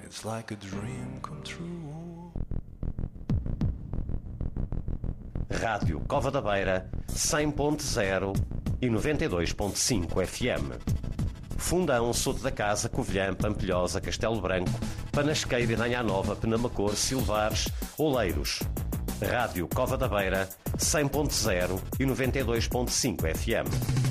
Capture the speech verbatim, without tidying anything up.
It's like a dream come true. Rádio Cova da Beira, cem ponto zero e noventa e dois ponto cinco F M. Fundão, Soto da Casa, Covilhã, Pampilhosa, Castelo Branco, Panasqueira, Idanha Nova, Penamacor, Silvares, Oleiros. Rádio Cova da Beira, cem ponto zero e noventa e dois ponto cinco F M.